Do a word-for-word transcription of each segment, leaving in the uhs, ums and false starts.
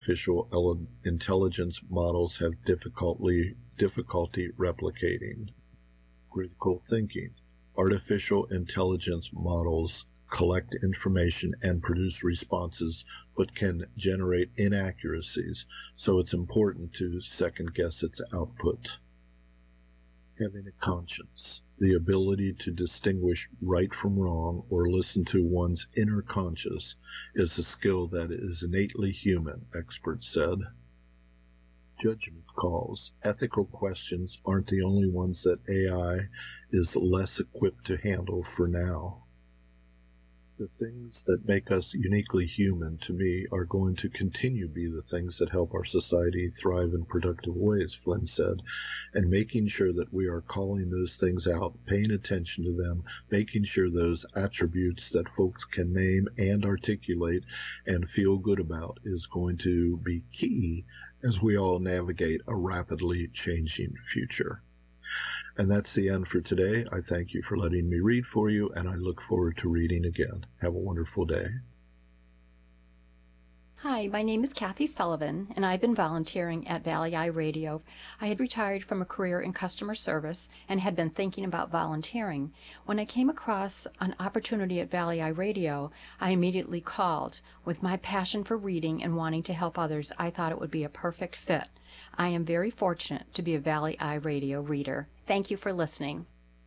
artificial ele- intelligence models have difficulty, difficulty replicating. Critical thinking. Artificial intelligence models collect information and produce responses, but can generate inaccuracies, so it's important to second guess its output. Having a conscience. The ability to distinguish right from wrong or listen to one's inner conscience is a skill that is innately human, experts said. Judgment calls. Ethical questions aren't the only ones that A I is less equipped to handle for now. The things that make us uniquely human, to me, are going to continue to be the things that help our society thrive in productive ways, Flynn said, and making sure that we are calling those things out, paying attention to them, making sure those attributes that folks can name and articulate and feel good about is going to be key as we all navigate a rapidly changing future. And that's the end for today. I thank you for letting me read for you, and I look forward to reading again. Have a wonderful day. Hi, my name is Kathy Sullivan, and I've been volunteering at Valley Eye Radio. I had retired from a career in customer service and had been thinking about volunteering. When I came across an opportunity at Valley Eye Radio, I immediately called. With my passion for reading and wanting to help others, I thought it would be a perfect fit. I am very fortunate to be a Valley Eye Radio reader. Thank you for listening.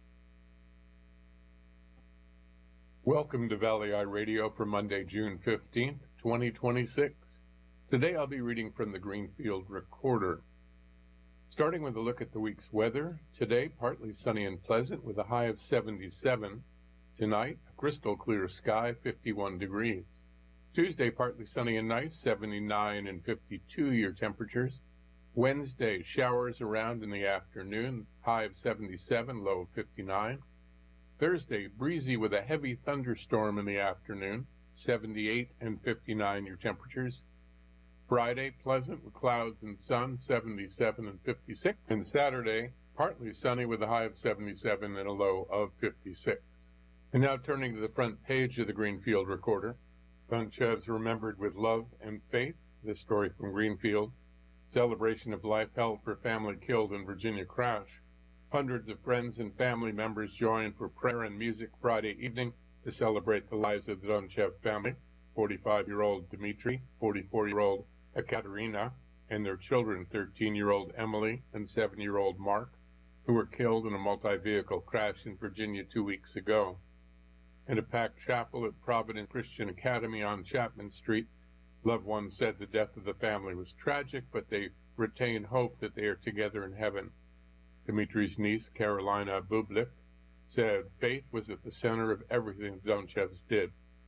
Welcome to Valley Eye Radio for Monday, June fifteenth, twenty twenty-six. Today I'll be reading from the Greenfield Recorder. Starting with a look at the week's weather, today partly sunny and pleasant with a high of seventy-seven. Tonight, a crystal clear sky, fifty-one degrees. Tuesday, partly sunny and nice, seventy-nine and fifty-two year temperatures. Wednesday, showers around in the afternoon, high of seventy-seven, low of fifty-nine. Thursday, breezy with a heavy thunderstorm in the afternoon, seventy-eight and fifty-nine year temperatures. Friday, pleasant with clouds and sun, seventy-seven and fifty-six. And Saturday, partly sunny with a high of seventy-seven and a low of fifty-six. And now turning to the front page of the Greenfield Recorder, Dunchev's Remembered with Love and Faith, this story from Greenfield. Celebration of life held for family killed in Virginia crash. Hundreds of friends and family members joined for prayer and music Friday evening to celebrate the lives of the Dunchev family, forty-five-year-old Dmitry, forty-four-year-old Ekaterina, and their children, thirteen-year-old Emily and seven-year-old Mark, who were killed in a multi-vehicle crash in Virginia two weeks ago. In a packed chapel at Providence Christian Academy on Chapman Street, loved ones said the death of the family was tragic, but they retain hope that they are together in heaven. Dmitry's niece, Carolina Bublik, said faith was at the center of everything the Dunchevs did.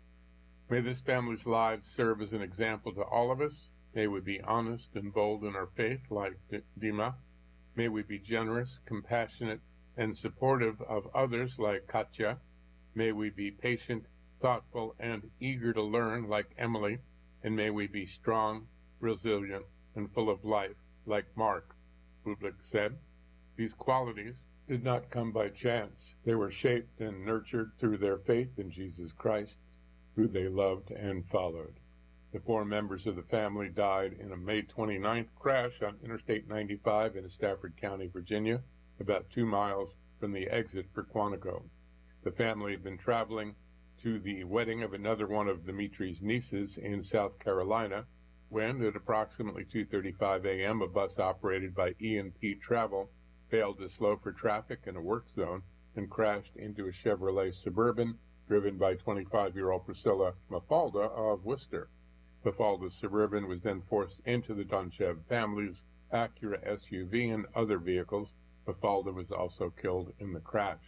May this family's lives serve as an example to all of us. May we be honest and bold in our faith like Dima. May we be generous, compassionate, and supportive of others like Katya. May we be patient, thoughtful, and eager to learn like Emily. And may we be strong, resilient, and full of life like Mark, Bublik said. These qualities did not come by chance. They were shaped and nurtured through their faith in Jesus Christ, who they loved and followed. The four members of the family died in a May twenty-ninth crash on Interstate ninety-five in Stafford County, Virginia, about two miles from the exit for Quantico. The family had been traveling to the wedding of another one of Dmitry's nieces in South Carolina when, at approximately two thirty-five a.m., a bus operated by E and P Travel failed to slow for traffic in a work zone and crashed into a Chevrolet Suburban driven by twenty-five-year-old Priscilla Mafalda of Worcester. Mafalda's Suburban was then forced into the Dunchev family's Acura S U V and other vehicles. Mafalda was also killed in the crash.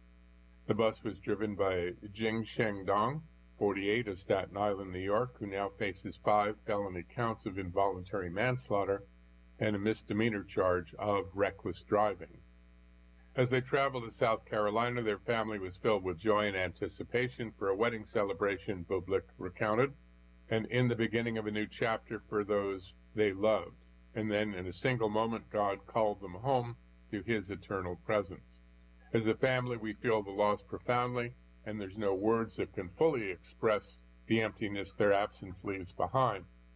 The bus was driven by Jing Shengdong, forty-eight, of Staten Island, New York, who now faces five felony counts of involuntary manslaughter and a misdemeanor charge of reckless driving. As they traveled to South Carolina, their family was filled with joy and anticipation for a wedding celebration, Bublik recounted, and in the beginning of a new chapter for those they loved. And then, in a single moment, God called them home to his eternal presence. As a family, we feel the loss profoundly, and there's no words that can fully express the emptiness their absence leaves behind.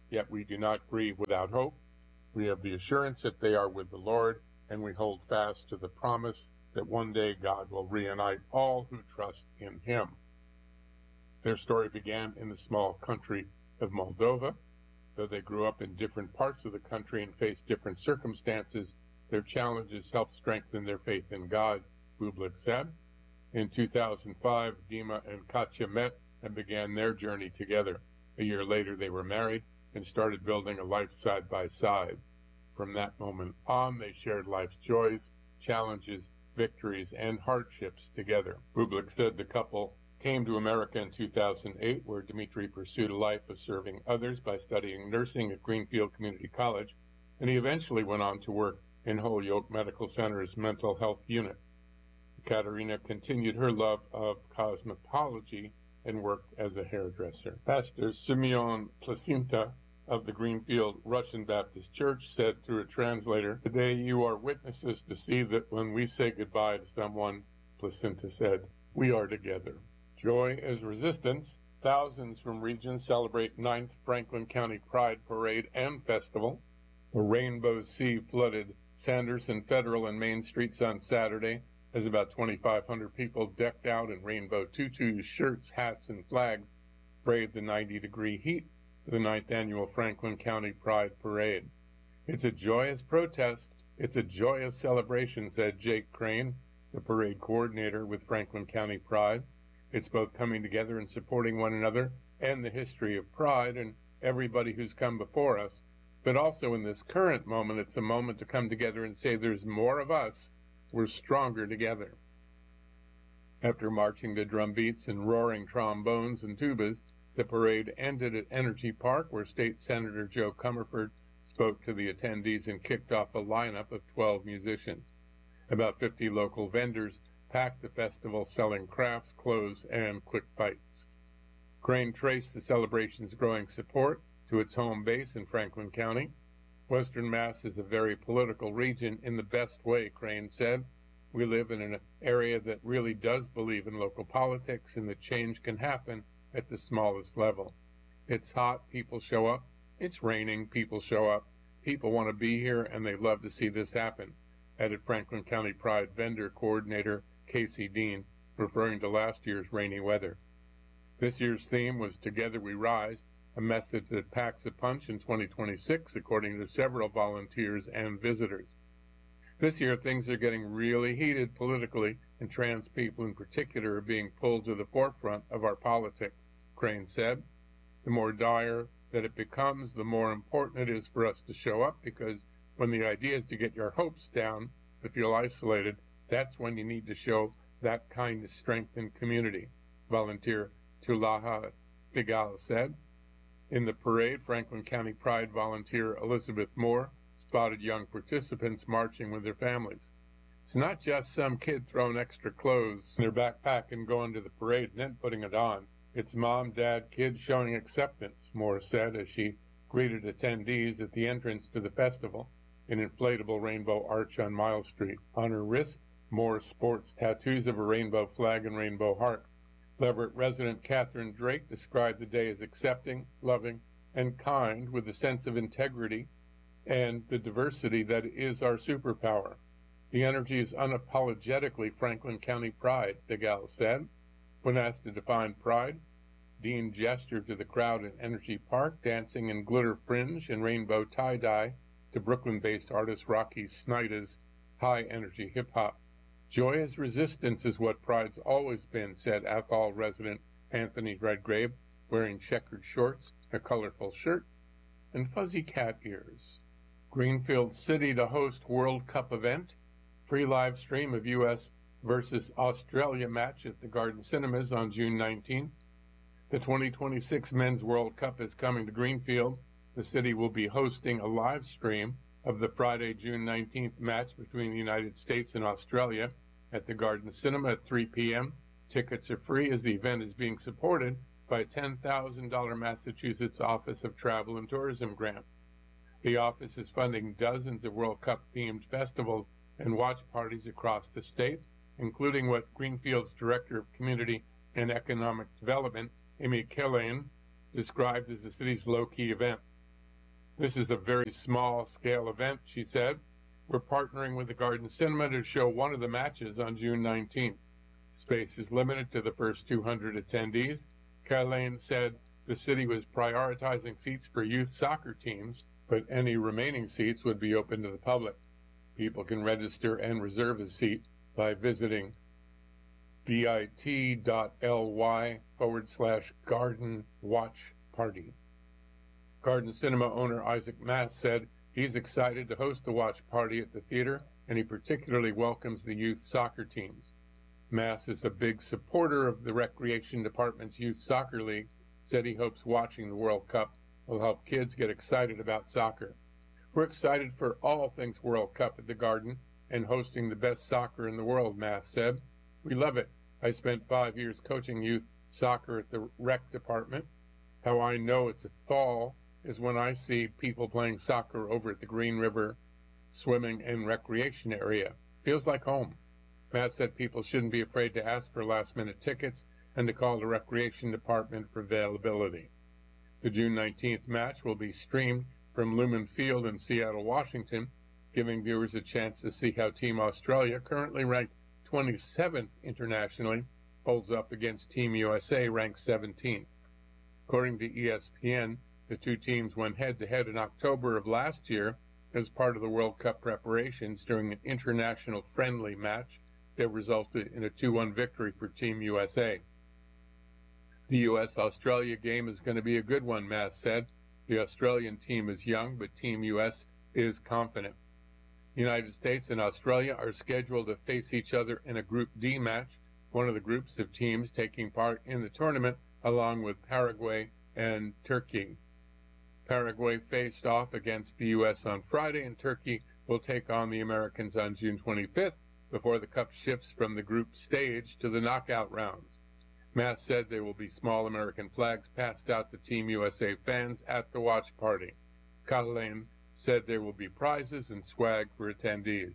yet we do not grieve without hope. We have the assurance that they are with the Lord, and we hold fast to the promise that one day God will reunite all who trust in him. Their story began in the small country of Moldova. Though they grew up in different parts of the country and faced different circumstances, their challenges helped strengthen their faith in God, Bublik said. In two thousand five, Dima and Katya met and began their journey together. A year later, they were married and started building a life side by side. From that moment on, they shared life's joys, challenges, victories, and hardships together. Bublik said the couple came to America in two thousand eight, where Dmitry pursued a life of serving others by studying nursing at Greenfield Community College, and he eventually went on to work in Holyoke Medical Center's mental health unit. Katerina continued her love of cosmetology and worked as a hairdresser. Pastor Simeon Placinta of the Greenfield Russian Baptist Church said through a translator, "Today you are witnesses to see that when we say goodbye to someone," Placinta said, "we are together." Joy is resistance. Thousands from regions celebrate ninth Franklin County Pride Parade and Festival. The Rainbow Sea flooded Sanderson, Federal, and Main Streets on Saturday as about twenty-five hundred people decked out in rainbow tutus, shirts, hats, and flags braved the ninety-degree heat of the ninth Annual Franklin County Pride Parade. "It's a joyous protest. It's a joyous celebration," said Jake Crane, the parade coordinator with Franklin County Pride. "It's both coming together and supporting one another and the history of Pride and everybody who's come before us. But also in this current moment, it's a moment to come together and say there's more of us. We're stronger together." After marching to drum beats and roaring trombones and tubas, the parade ended at Energy Park, where State Senator Joe Comerford spoke to the attendees and kicked off a lineup of twelve musicians. About fifty local vendors packed the festival, selling crafts, clothes, and quick bites. Crane traced the celebration's growing support to its home base in Franklin County. "Western Mass is a very political region in the best way," Crane said. "We live in an area that really does believe in local politics and that change can happen at the smallest level. It's hot, people show up. It's raining, people show up. People want to be here, and they love to see this happen," added Franklin County Pride vendor coordinator Casey Dean, referring to last year's rainy weather. This year's theme was "Together We Rise," a message that packs a punch in twenty twenty-six, according to several volunteers and visitors. This year, things are getting really heated politically, and trans people in particular are being pulled to the forefront of our politics, Crane said. "The more dire that it becomes, the more important it is for us to show up, because when the idea is to get your hopes down, to feel isolated, that's when you need to show that kind of strength and community," volunteer Tulaha Figal said. In the parade, Franklin County Pride volunteer Elizabeth Moore spotted young participants marching with their families. "It's not just some kid throwing extra clothes in their backpack and going to the parade and then putting it on. It's mom, dad, kids showing acceptance," Moore said as she greeted attendees at the entrance to the festival, an inflatable rainbow arch on Miles Street. On her wrist, Moore sports tattoos of a rainbow flag and rainbow heart. Leverett resident Catherine Drake described the day as accepting, loving, and kind, with a sense of integrity and the diversity that is our superpower. "The energy is unapologetically Franklin County Pride," Figal said. When asked to define pride, Dean gestured to the crowd in Energy Park, dancing in glitter fringe and rainbow tie-dye to Brooklyn-based artist Rocky Snyder's high-energy hip-hop. "Joy is resistance is what Pride's always been," said Athol resident Anthony Redgrave, wearing checkered shorts, a colorful shirt, and fuzzy cat ears. Greenfield City to host World Cup event. Free live stream of U S versus Australia match at the Garden Cinemas on June nineteenth. The twenty twenty-six Men's World Cup is coming to Greenfield. The city will be hosting a live stream of the Friday, June nineteenth match between the United States and Australia at the Garden Cinema at three p.m. Tickets are free as the event is being supported by a ten thousand dollars Massachusetts Office of Travel and Tourism grant. The office is funding dozens of World Cup-themed festivals and watch parties across the state, including what Greenfield's Director of Community and Economic Development, Amy Killane, described as the city's low-key event. This is a very small-scale event, she said. We're partnering with the Garden Cinema to show one of the matches on June nineteenth. Space is limited to the first two hundred attendees. Carlane said the city was prioritizing seats for youth soccer teams, but any remaining seats would be open to the public. People can register and reserve a seat by visiting bit.ly forward slash garden watch party. Garden Cinema owner Isaac Mass said he's excited to host the watch party at the theater, and he particularly welcomes the youth soccer teams. Mass is a big supporter of the Recreation Department's Youth Soccer League, said he hopes watching the World Cup will help kids get excited about soccer. We're excited for all things World Cup at the Garden and hosting the best soccer in the world, Mass said. We love it. I spent five years coaching youth soccer at the rec department. How I know it's a fall is when I see people playing soccer over at the Green River swimming and recreation area. Feels like home. Matt said people shouldn't be afraid to ask for last-minute tickets and to call the Recreation Department for availability. The June nineteenth match will be streamed from Lumen Field in Seattle, Washington, giving viewers a chance to see how Team Australia, currently ranked twenty-seventh internationally, holds up against Team U S A, ranked seventeenth. According to E S P N, the two teams went head-to-head in October of last year as part of the World Cup preparations during an international friendly match that resulted in a two one victory for Team U S A. The U S Australia game is going to be a good one, Mass said. The Australian team is young, but Team U S is confident. The United States and Australia are scheduled to face each other in a Group D match, one of the groups of teams taking part in the tournament, along with Paraguay and Turkey. Paraguay faced off against the U S on Friday, and Turkey will take on the Americans on June twenty-fifth before the Cup shifts from the group stage to the knockout rounds. Mass said there will be small American flags passed out to Team U S A fans at the watch party. Carlane said there will be prizes and swag for attendees.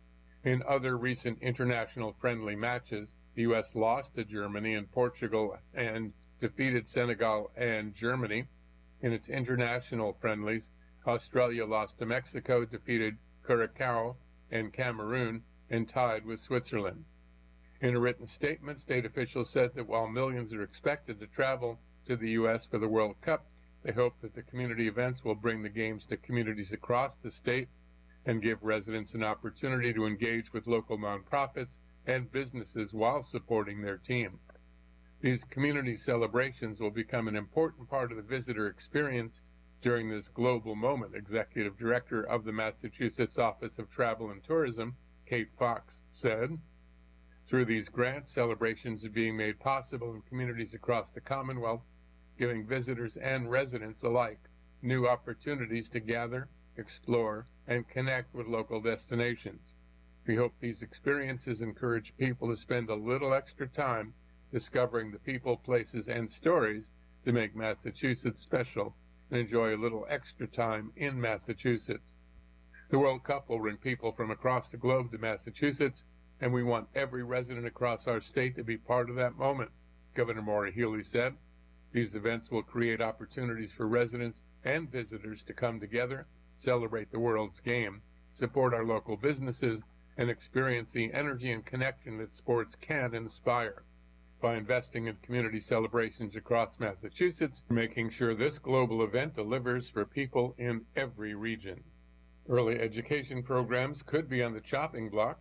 In other recent international friendly matches, the U S lost to Germany and Portugal and defeated Senegal and Germany. In its international friendlies, Australia lost to Mexico, defeated Curacao and Cameroon, and tied with Switzerland. In a written statement, state officials said that while millions are expected to travel to the U S for the World Cup, they hope that the community events will bring the games to communities across the state and give residents an opportunity to engage with local nonprofits and businesses while supporting their team. These community celebrations will become an important part of the visitor experience during this global moment, Executive Director of the Massachusetts Office of Travel and Tourism, Kate Fox, said. Through these grants, celebrations are being made possible in communities across the Commonwealth, giving visitors and residents alike new opportunities to gather, explore, and connect with local destinations. We hope these experiences encourage people to spend a little extra time discovering the people, places, and stories that make Massachusetts special and enjoy a little extra time in Massachusetts. The World Cup will bring people from across the globe to Massachusetts, and we want every resident across our state to be part of that moment, Governor Maura Healey said. These events will create opportunities for residents and visitors to come together, celebrate the world's game, support our local businesses, and experience the energy and connection that sports can inspire. By investing in community celebrations across Massachusetts, we're making sure this global event delivers for people in every region. Early education programs could be on the chopping block.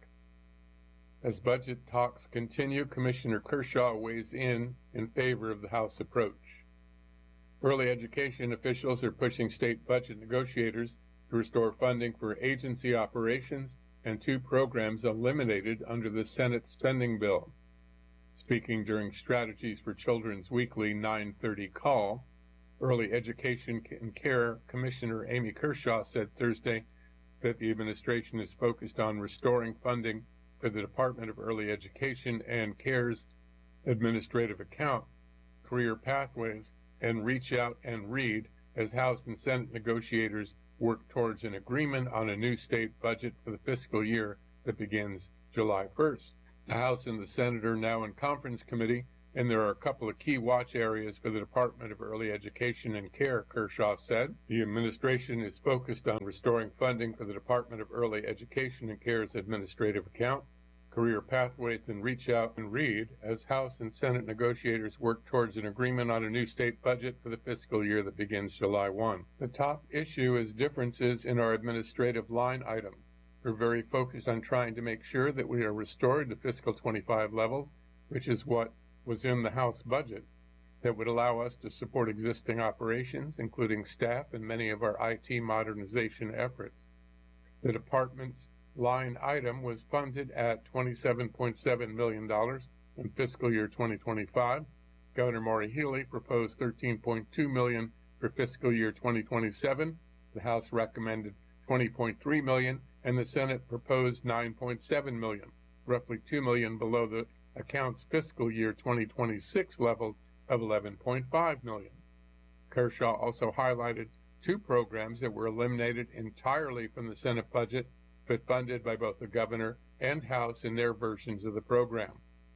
As budget talks continue, Commissioner Kershaw weighs in in favor of the House approach. Early education officials are pushing state budget negotiators to restore funding for agency operations and two programs eliminated under the Senate spending bill. Speaking during Strategies for Children's Weekly nine thirty call, Early Education and Care Commissioner Amy Kershaw said Thursday that the administration is focused on restoring funding for the Department of Early Education and Care's administrative account, career pathways, and Reach Out and Read as House and Senate negotiators work towards an agreement on a new state budget for the fiscal year that begins July first. The House and the Senate are now in conference committee and there are a couple of key watch areas for the Department of Early Education and Care, Kershaw said. The administration is focused on restoring funding for the Department of Early Education and Care's administrative account, career pathways, and Reach Out and Read as House and Senate negotiators work towards an agreement on a new state budget for the fiscal year that begins July first. The top issue is differences in our administrative line item. We're very focused on trying to make sure that we are restored to fiscal twenty-five levels, which is what was in the House budget, that would allow us to support existing operations, including staff and many of our I T modernization efforts. The department's line item was funded at twenty-seven point seven million dollars in fiscal year twenty twenty-five. Governor Maura Healey proposed thirteen point two million dollars for fiscal year twenty twenty-seven. The House recommended twenty point three million dollars, and the Senate proposed nine point seven million dollars, roughly two million dollars below the account's fiscal year twenty twenty-six level of eleven point five million dollars. Kershaw also highlighted two programs that were eliminated entirely from the Senate budget, but funded by both the governor and House in their versions of the program.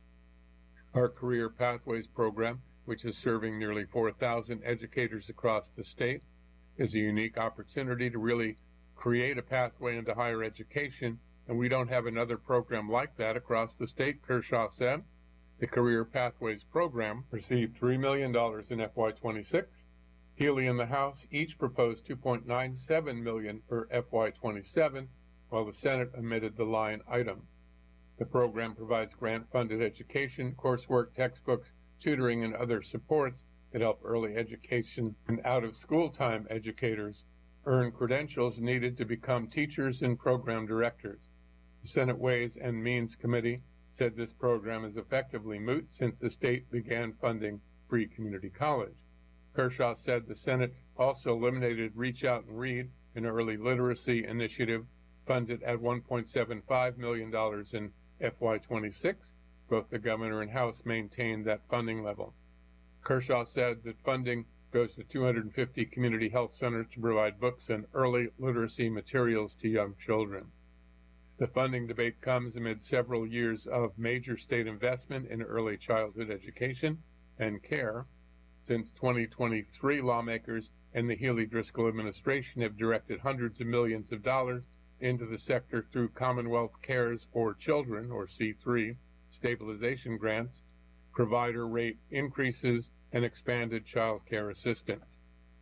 Our Career Pathways program, which is serving nearly four thousand educators across the state, is a unique opportunity to really create a pathway into higher education, and we don't have another program like that across the state, Kershaw said. The Career Pathways program received three million dollars in F Y twenty-six. Healey and the House each proposed two point nine seven million dollars for F Y twenty-seven, while the Senate omitted the line item. The program provides grant-funded education, coursework, textbooks, tutoring, and other supports that help early education and out-of-school time educators earn credentials needed to become teachers and program directors. The Senate Ways and Means Committee said this program is effectively moot since the state began funding free community college. Kershaw said the Senate also eliminated Reach Out and Read, an early literacy initiative funded at one point seven five million dollars in F Y twenty-six. Both the governor and House maintained that funding level. Kershaw said that funding goes to two hundred fifty community health centers to provide books and early literacy materials to young children. The funding debate comes amid several years of major state investment in early childhood education and care. Since twenty twenty-three, lawmakers and the Healey-Driscoll administration have directed hundreds of millions of dollars into the sector through Commonwealth Cares for Children, or C three, stabilization grants, provider rate increases, and expanded child care assistance.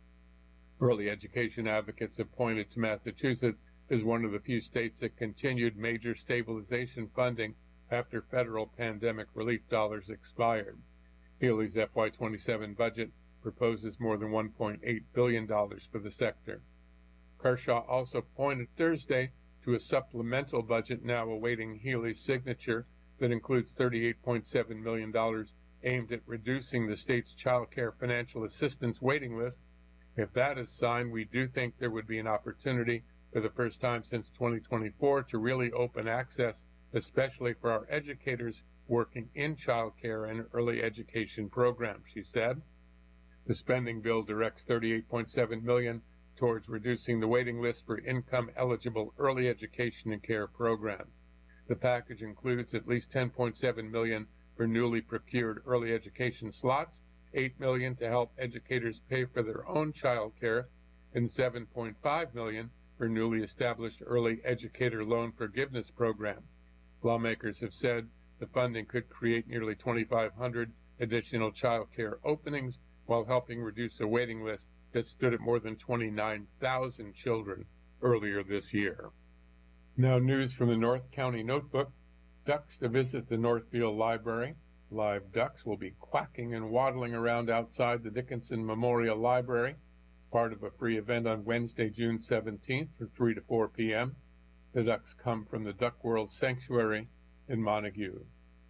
Early education advocates have pointed to Massachusetts as one of the few states that continued major stabilization funding after federal pandemic relief dollars expired. Healey's F Y twenty-seven budget proposes more than one point eight billion dollars for the sector. Kershaw also pointed Thursday to a supplemental budget now awaiting Healey's signature that includes thirty-eight point seven million dollars aimed at reducing the state's child care financial assistance waiting list. If that is signed, we do think there would be an opportunity for the first time since twenty twenty-four to really open access, especially for our educators working in child care and early education programs, she said. The spending bill directs thirty-eight point seven million dollars towards reducing the waiting list for income-eligible early education and care programs. The package includes at least ten point seven million dollars for newly procured early education slots, eight million dollars to help educators pay for their own child care, and seven point five million dollars for newly established early educator loan forgiveness program. Lawmakers have said the funding could create nearly twenty-five hundred additional child care openings while helping reduce a waiting list that stood at more than twenty-nine thousand children earlier this year. Now news from the North County Notebook. Ducks to visit the Northfield Library. Live ducks will be quacking and waddling around outside the Dickinson Memorial Library. It's part of a free event on Wednesday, June seventeenth from three to four p m The ducks come from the Duck World Sanctuary in Montague.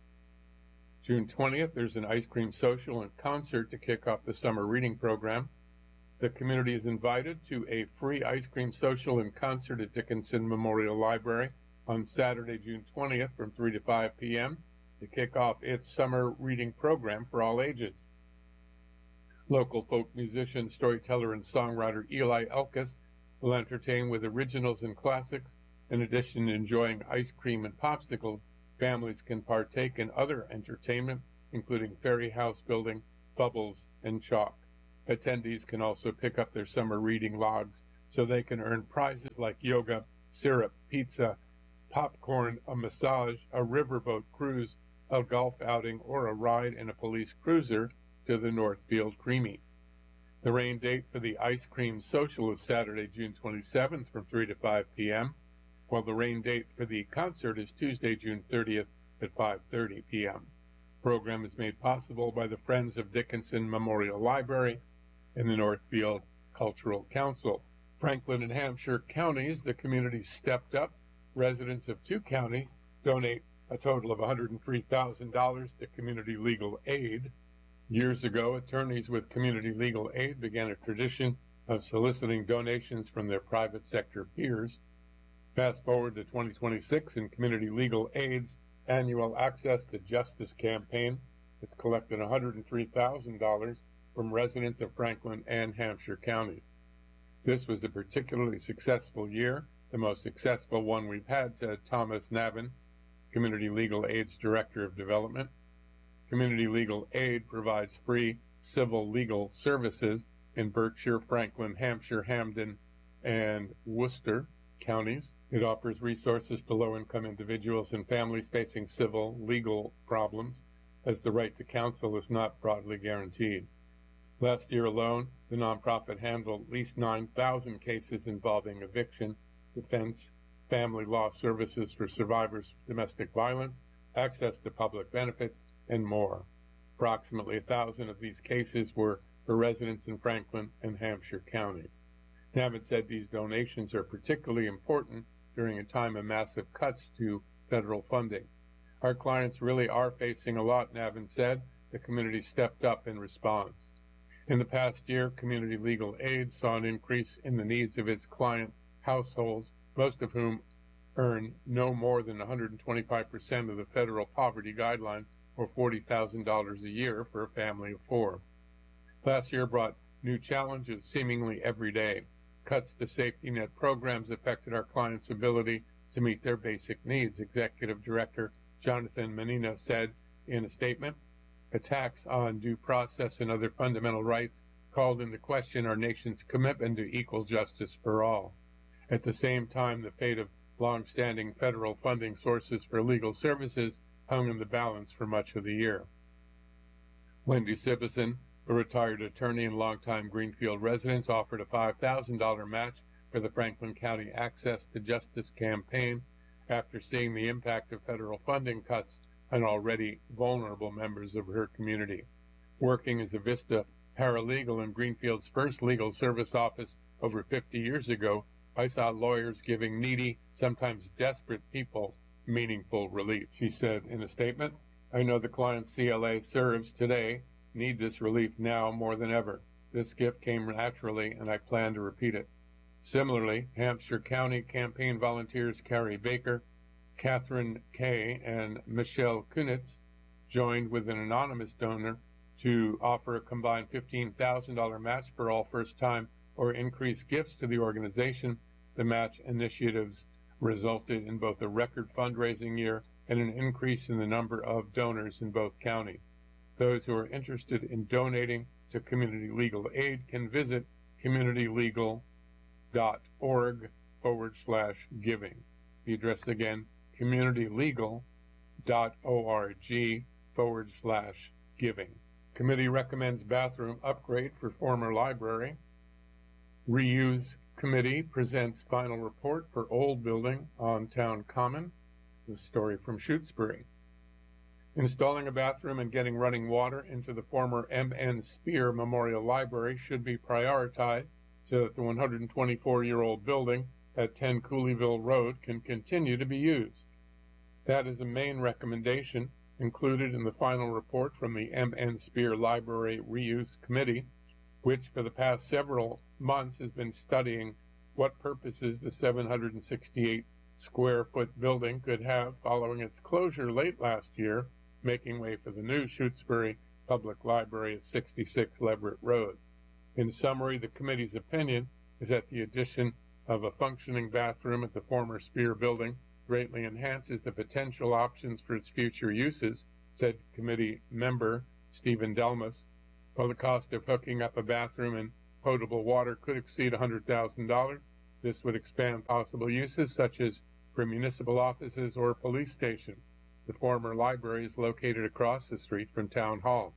June twentieth, there's an ice cream social and concert to kick off the summer reading program. The community is invited to a free ice cream social and concert at Dickinson Memorial Library on Saturday, June twentieth from three to five p m to kick off its summer reading program for all ages. Local folk musician, storyteller, and songwriter Eli Elkis will entertain with originals and classics. In addition to enjoying ice cream and popsicles, families can partake in other entertainment including Ferry House Building, Bubbles, and Chalk. Attendees can also pick up their summer reading logs so they can earn prizes like yoga, syrup, pizza, popcorn, a massage, a riverboat cruise, a golf outing, or a ride in a police cruiser to the Northfield Creamy. The rain date for the Ice Cream Social is Saturday, June twenty-seventh from three to five p.m., while the rain date for the concert is Tuesday, June thirtieth at five thirty p.m. The program is made possible by the Friends of Dickinson Memorial Library and the Northfield Cultural Council. Franklin and Hampshire counties, the community stepped up. Residents of two counties donate a total of one hundred three thousand dollars to community legal aid. Years ago, attorneys with community legal aid began a tradition of soliciting donations from their private sector peers. Fast forward to twenty twenty-six, and Community Legal Aid's annual Access to Justice campaign has collected one hundred three thousand dollars from residents of Franklin and Hampshire counties. This was a particularly successful year, the most successful one we've had, said Thomas Navin, Community Legal Aid's Director of Development. Community Legal Aid provides free civil legal services in Berkshire, Franklin, Hampshire, Hampden, and Worcester counties. It offers resources to low-income individuals and families facing civil legal problems, as the right to counsel is not broadly guaranteed. Last year alone, the nonprofit handled at least nine thousand cases involving eviction, defense, family law services for survivors of domestic violence, access to public benefits, and more. Approximately a thousand of these cases were for residents in Franklin and Hampshire counties. Navin said these donations are particularly important during a time of massive cuts to federal funding. Our clients really are facing a lot, Navin said. The community stepped up in response. In the past year, Community Legal Aid saw an increase in the needs of its client households, most of whom earn no more than one hundred twenty-five percent of the federal poverty guideline, or forty thousand dollars a year for a family of four. Last year brought new challenges seemingly every day. Cuts to safety net programs affected our clients' ability to meet their basic needs, Executive Director Jonathan Menino said in a statement. Attacks on due process and other fundamental rights called into question our nation's commitment to equal justice for all. At the same time, the fate of long-standing federal funding sources for legal services hung in the balance for much of the year. Wendy Sibison, a retired attorney and longtime Greenfield resident, offered a five thousand dollars match for the Franklin County Access to Justice campaign after seeing the impact of federal funding cuts on already vulnerable members of her community. Working as a VISTA paralegal in Greenfield's first legal service office over fifty years ago, I saw lawyers giving needy, sometimes desperate people meaningful relief, she said in a statement. I know the clients C L A serves today need this relief now more than ever. This gift came naturally, and I plan to repeat it. Similarly, Hampshire County campaign volunteers Carrie Baker, Catherine Kay, and Michelle Kunitz joined with an anonymous donor to offer a combined fifteen thousand dollars match for all first-time or increased gifts to the organization. The match initiatives resulted in both a record fundraising year and an increase in the number of donors in both counties. Those who are interested in donating to Community Legal Aid can visit communitylegal.org forward slash giving. The address again, communitylegal.org forward slash giving. Committee recommends bathroom upgrade for former library. Reuse Committee presents final report for old building on Town Common. This story from Shutesbury. Installing a bathroom and getting running water into the former M N Spear Memorial Library should be prioritized so that the one hundred twenty-four-year-old building at ten Cooleyville Road can continue to be used. That is a main recommendation included in the final report from the M N Spear Library Reuse Committee, which for the past several months has been studying what purposes the seven hundred sixty-eight square foot building could have following its closure late last year, making way for the new Shutesbury Public Library at sixty-six Leverett Road. In summary, the committee's opinion is that the addition of a functioning bathroom at the former Spear building greatly enhances the potential options for its future uses, said committee member Stephen Delmas. While the cost of hooking up a bathroom and potable water could exceed one hundred thousand dollars, this would expand possible uses such as for municipal offices or a police station. The former library is located across the street from Town Hall.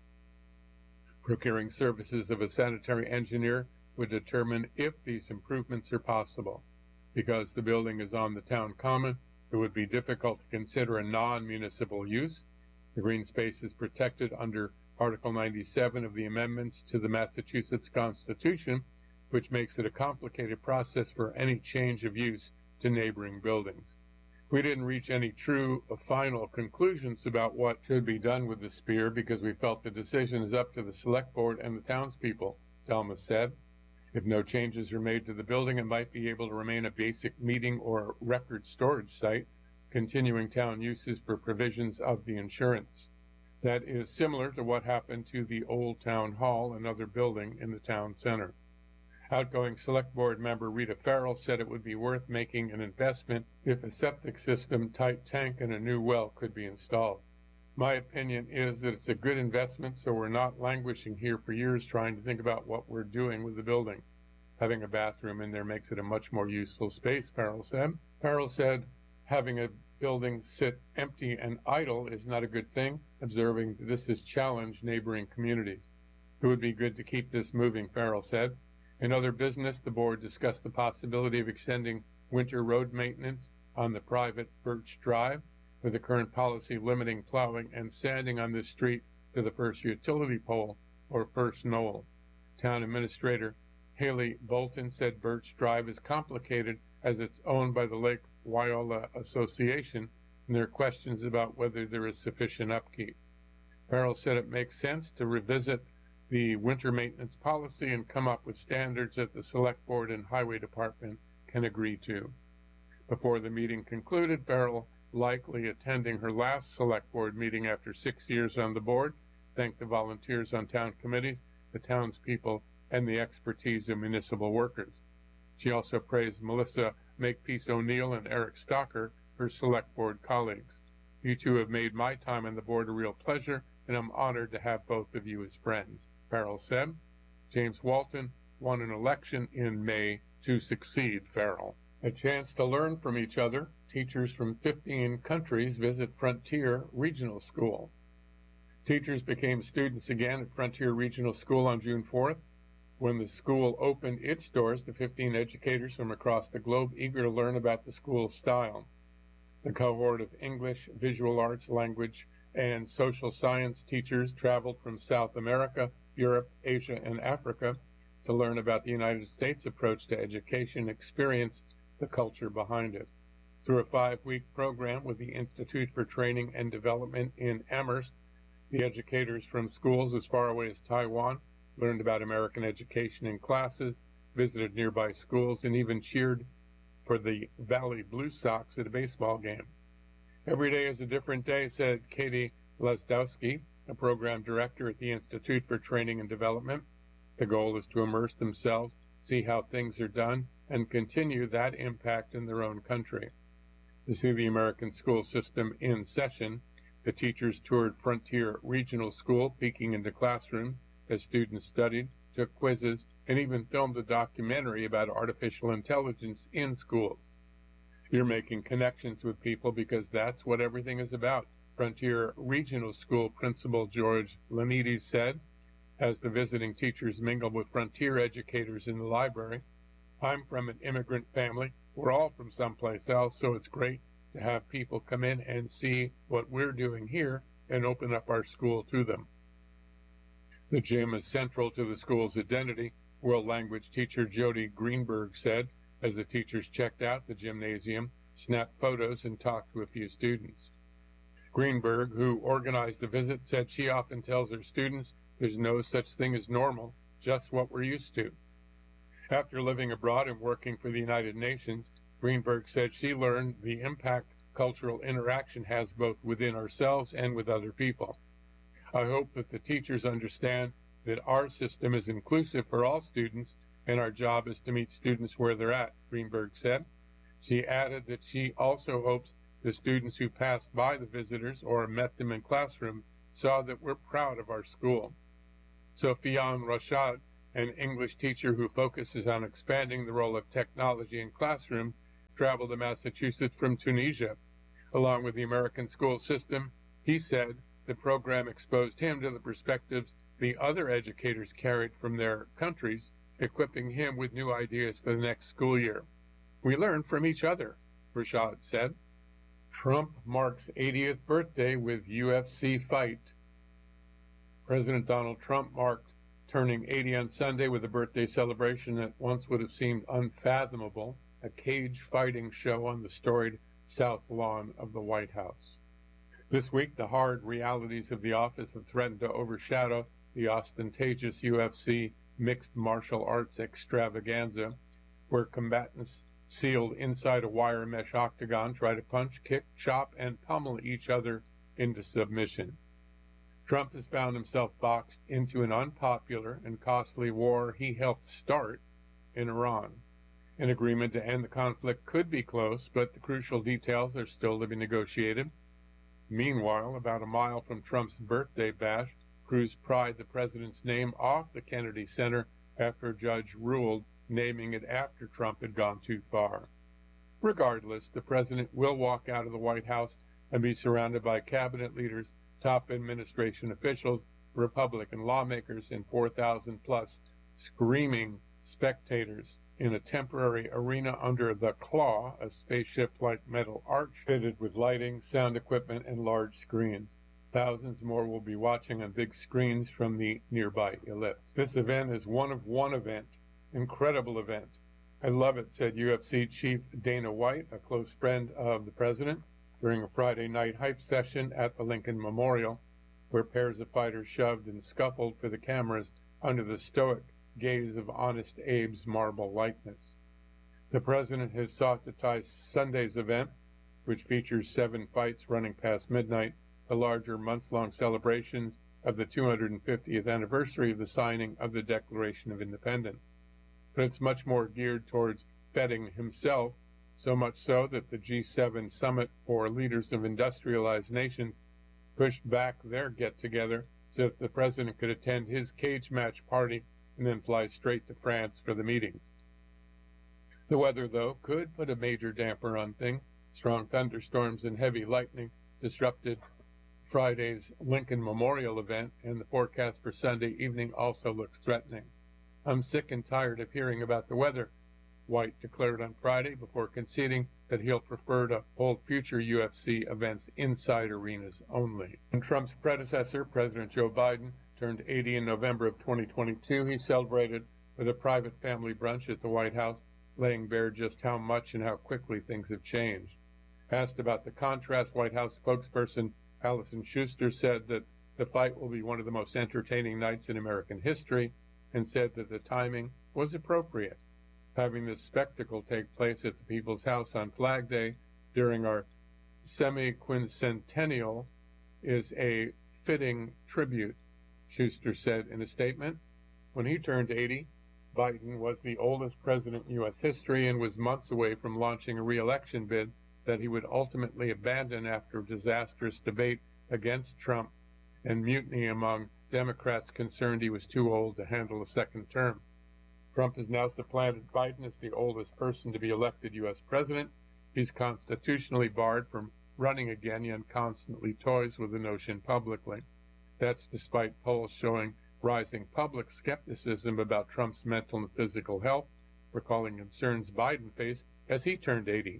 Procuring services of a sanitary engineer would determine if these improvements are possible. Because the building is on the town common, it would be difficult to consider a non-municipal use. The green space is protected under Article ninety-seven of the amendments to the Massachusetts Constitution, which makes it a complicated process for any change of use to neighboring buildings. We didn't reach any true final conclusions about what should be done with the Spear because we felt the decision is up to the Select Board and the townspeople, Delmas said. If no changes are made to the building, it might be able to remain a basic meeting or record storage site, continuing town uses for provisions of the insurance. That is similar to what happened to the old town hall, another building in the town center. Outgoing Select Board member Rita Farrell said it would be worth making an investment if a septic system, tight tank, and a new well could be installed. My opinion is that it's a good investment, so we're not languishing here for years trying to think about what we're doing with the building. Having a bathroom in there makes it a much more useful space, Farrell said. Farrell said having a building sit empty and idle is not a good thing, observing that this has challenged neighboring communities. It would be good to keep this moving, Farrell said. In other business, the board discussed the possibility of extending winter road maintenance on the private Birch Drive, with the current policy limiting plowing and sanding on this street to the first utility pole or first knoll. Town Administrator Haley Bolton said Birch Drive is complicated as it's owned by the Lake Wyola Association, and there are questions about whether there is sufficient upkeep. Farrell said it makes sense to revisit the winter maintenance policy and come up with standards that the Select Board and Highway Department can agree to. Before the meeting concluded, Farrell, likely attending her last Select Board meeting after six years on the board, thanked the volunteers on town committees, the townspeople, and the expertise of municipal workers. She also praised Melissa Makepeace O'Neill and Eric Stocker, her Select Board colleagues. You two have made my time on the board a real pleasure, and I'm honored to have both of you as friends, Farrell said. James Walton won an election in May to succeed Farrell. A chance to learn from each other. Teachers from fifteen countries visit Frontier Regional School. Teachers became students again at Frontier Regional School on June fourth, when the school opened its doors to fifteen educators from across the globe eager to learn about the school's style. The cohort of English, visual arts, language, and social science teachers traveled from South America, Europe, Asia, and Africa to learn about the United States approach to education and experience the culture behind it. Through a five-week program with the Institute for Training and Development in Amherst, the educators from schools as far away as Taiwan learned about American education in classes, visited nearby schools, and even cheered for the Valley Blue Sox at a baseball game. Every day is a different day, said Katie Lesdowski, a program director at the Institute for Training and Development. The goal is to immerse themselves, see how things are done, and continue that impact in their own country. To see the American school system in session, the teachers toured Frontier Regional School, peeking into classrooms as students studied, took quizzes, and even filmed a documentary about artificial intelligence in schools. You're making connections with people because that's what everything is about, Frontier Regional School Principal George Lanides said, as the visiting teachers mingled with Frontier educators in the library. I'm from an immigrant family. We're all from someplace else, so it's great to have people come in and see what we're doing here and open up our school to them. The gym is central to the school's identity, world language teacher Jody Greenberg said, as the teachers checked out the gymnasium, snapped photos, and talked to a few students. Greenberg, who organized the visit, said she often tells her students there's no such thing as normal, just what we're used to. After living abroad and working for the United Nations, Greenberg said she learned the impact cultural interaction has both within ourselves and with other people. I hope that the teachers understand that our system is inclusive for all students and our job is to meet students where they're at, Greenberg said. She added that she also hopes the students who passed by the visitors or met them in classroom saw that we're proud of our school. Sofiane Rashad, an English teacher who focuses on expanding the role of technology in classrooms, traveled to Massachusetts from Tunisia. Along with the American school system, he said the program exposed him to the perspectives the other educators carried from their countries, equipping him with new ideas for the next school year. We learn from each other, Rashad said. Trump marks eightieth birthday with U F C fight. President Donald Trump marked turning eighty on Sunday with a birthday celebration that once would have seemed unfathomable, a cage fighting show on the storied South Lawn of the White House. This week, the hard realities of the office have threatened to overshadow the ostentatious U F C mixed martial arts extravaganza, where combatants sealed inside a wire mesh octagon try to punch, kick, chop, and pummel each other into submission. Trump has found himself boxed into an unpopular and costly war he helped start in Iran. An agreement to end the conflict could be close, but the crucial details are still to be negotiated. Meanwhile, about a mile from Trump's birthday bash, crews pried the president's name off the Kennedy Center after a judge ruled naming it after Trump had gone too far. Regardless, the president will walk out of the White House and be surrounded by cabinet leaders, top administration officials, Republican lawmakers, and four thousand plus screaming spectators in a temporary arena under the Claw, a spaceship-like metal arch fitted with lighting, sound equipment, and large screens. Thousands more will be watching on big screens from the nearby ellipse. This event is one of one event, incredible event. I love it, said U F C Chief Dana White, a close friend of the president, during a Friday night hype session at the Lincoln Memorial, where pairs of fighters shoved and scuffled for the cameras under the stoic gaze of Honest Abe's marble likeness. The president has sought to tie Sunday's event, which features seven fights running past midnight, to larger months-long celebrations of the two hundred fiftieth anniversary of the signing of the Declaration of Independence. But it's much more geared towards feting himself, so much so that the G seven summit for leaders of industrialized nations pushed back their get-together so that the president could attend his cage match party and then fly straight to France for the meetings. The weather, though, could put a major damper on things. Strong thunderstorms and heavy lightning disrupted Friday's Lincoln Memorial event, and the forecast for Sunday evening also looks threatening. I'm sick and tired of hearing about the weather, White declared on Friday before conceding that he'll prefer to hold future U F C events inside arenas only. And Trump's predecessor, President Joe Biden, turned eighty in November of twenty twenty-two. He celebrated with a private family brunch at the White House, laying bare just how much and how quickly things have changed. Asked about the contrast, White House spokesperson Allison Schuster said that the fight will be one of the most entertaining nights in American history, and said that the timing was appropriate. Having this spectacle take place at the People's House on Flag Day during our semi-quincentennial is a fitting tribute, Schuster said in a statement. When he turned eighty, Biden was the oldest president in U S history and was months away from launching a re-election bid that he would ultimately abandon after a disastrous debate against Trump and mutiny among Democrats concerned he was too old to handle a second term. Trump has now supplanted Biden as the oldest person to be elected U S president. He's constitutionally barred from running again, yet constantly toys with the notion publicly. That's despite polls showing rising public skepticism about Trump's mental and physical health, recalling concerns Biden faced as he turned eighty.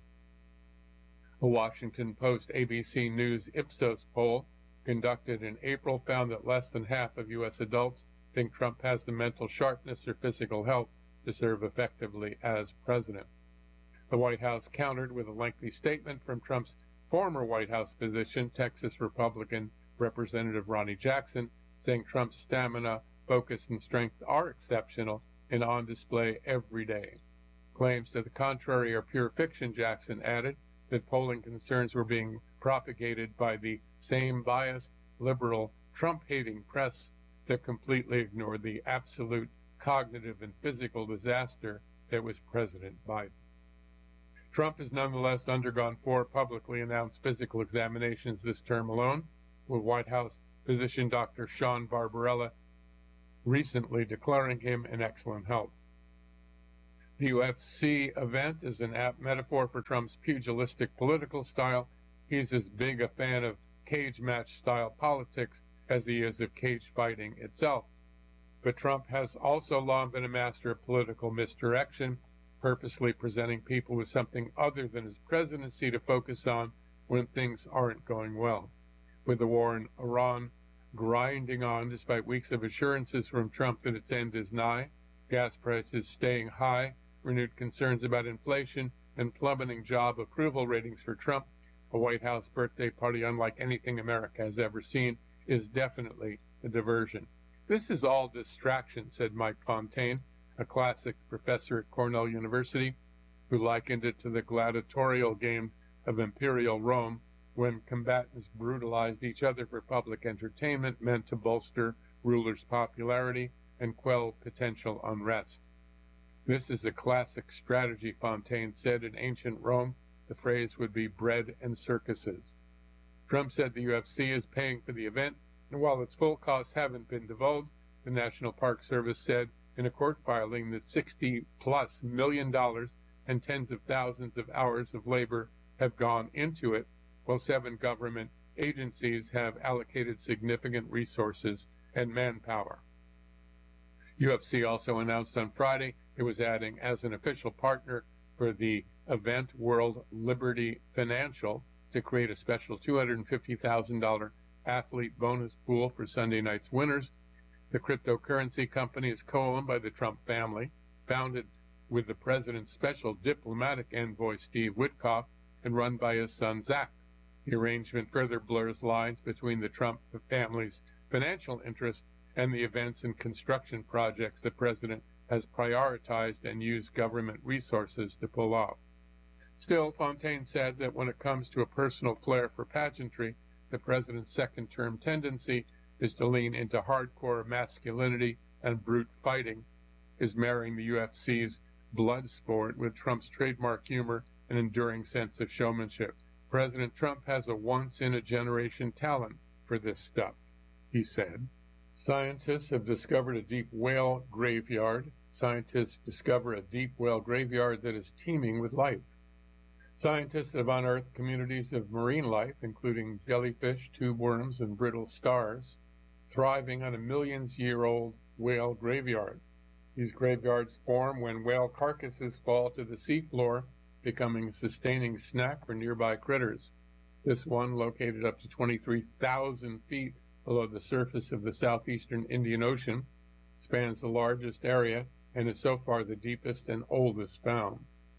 A Washington Post A B C News Ipsos poll conducted in April found that less than half of U S adults think Trump has the mental sharpness or physical health to serve effectively as president. The White House countered with a lengthy statement from Trump's former White House physician, Texas Republican Representative Ronnie Jackson, saying Trump's stamina, focus, and strength are exceptional and on display every day. Claims to the contrary are pure fiction, Jackson added, that polling concerns were being propagated by the same biased, liberal, Trump-hating press that completely ignored the absolute cognitive and physical disaster that was President Biden. Trump has nonetheless undergone four publicly announced physical examinations this term alone, with White House physician Doctor Sean Barbarella, recently declaring him in excellent health. The U F C event is an apt metaphor for Trump's pugilistic political style. He's as big a fan of cage match style politics as he is of cage fighting itself. But Trump has also long been a master of political misdirection, purposely presenting people with something other than his presidency to focus on when things aren't going well. With the war in Iran grinding on despite weeks of assurances from Trump that its end is nigh, gas prices staying high, renewed concerns about inflation, and plummeting job approval ratings for Trump, a White House birthday party unlike anything America has ever seen is definitely a diversion. This is all distraction, said Mike Fontaine, a classics professor at Cornell University, who likened it to the gladiatorial games of imperial Rome, when combatants brutalized each other for public entertainment meant to bolster rulers' popularity and quell potential unrest. This is a classic strategy, Fontaine said. In ancient Rome, the phrase would be bread and circuses. Trump said the U F C is paying for the event, and while its full costs haven't been divulged, the National Park Service said in a court filing that sixty plus million dollars and tens of thousands of hours of labor have gone into it, while seven government agencies have allocated significant resources and manpower. U F C also announced on Friday it was adding as an official partner for the event World Liberty Financial to create a special two hundred fifty thousand dollars athlete bonus pool for Sunday night's winners. The cryptocurrency company is co-owned by the Trump family, founded with the president's special diplomatic envoy Steve Witkoff, and run by his son Zach. The arrangement further blurs lines between the Trump family's financial interests and the events and construction projects the president has prioritized and used government resources to pull off. Still, Fontaine said that when it comes to a personal flair for pageantry, the president's second-term tendency is to lean into hardcore masculinity and brute fighting, is marrying the U F C's blood sport with Trump's trademark humor and enduring sense of showmanship. President Trump has a once-in-a-generation talent for this stuff, he said. Scientists have discovered a deep whale graveyard. Scientists discover a deep whale graveyard that is teeming with life. Scientists have unearthed communities of marine life, including jellyfish, tube worms, and brittle stars, thriving on a millions-year-old whale graveyard. These graveyards form when whale carcasses fall to the seafloor, becoming a sustaining snack for nearby critters. This one, located up to twenty-three thousand feet below the surface of the southeastern Indian Ocean, spans the largest area and is so far the deepest and oldest found.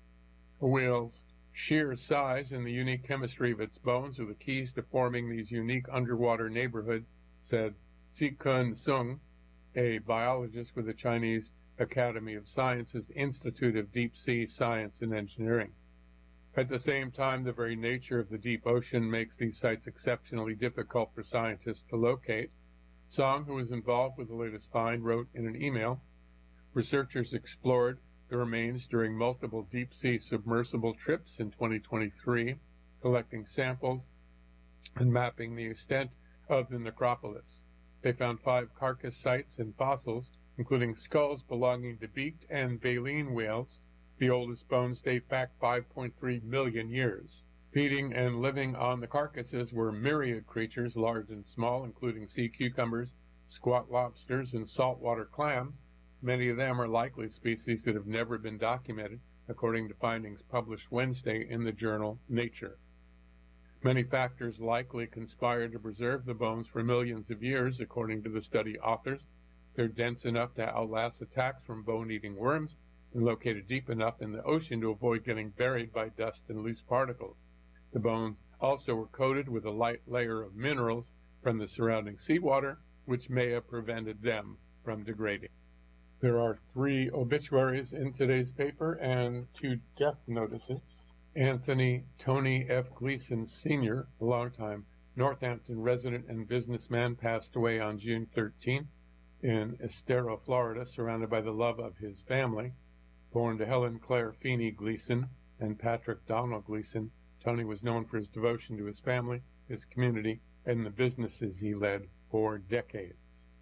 A whale's sheer size and the unique chemistry of its bones are the keys to forming these unique underwater neighborhoods, said Si-Kun Sung, a biologist with the Chinese Academy of Sciences Institute of Deep Sea Science and Engineering. At the same time, the very nature of the deep ocean makes these sites exceptionally difficult for scientists to locate. Song, who was involved with the latest find, wrote in an email, researchers explored the remains during multiple deep-sea submersible trips in twenty twenty-three, collecting samples and mapping the extent of the necropolis. They found five carcass sites and fossils, including skulls belonging to beaked and baleen whales. The oldest bones date back five point three million years. Feeding and living on the carcasses were myriad creatures, large and small, including sea cucumbers, squat lobsters, and saltwater clams. Many of them are likely species that have never been documented, according to findings published Wednesday in the journal Nature. Many factors likely conspired to preserve the bones for millions of years, according to the study authors. They're dense enough to outlast attacks from bone-eating worms and located deep enough in the ocean to avoid getting buried by dust and loose particles. The bones also were coated with a light layer of minerals from the surrounding seawater, which may have prevented them from degrading. There are three obituaries in today's paper and two death notices. Anthony Tony F. Gleason, Senior, a longtime Northampton resident and businessman, passed away on June thirteenth in Estero, Florida, surrounded by the love of his family. Born to Helen Claire Feeney Gleason and Patrick Donald Gleason, Tony was known for his devotion to his family, his community, and the businesses he led for decades.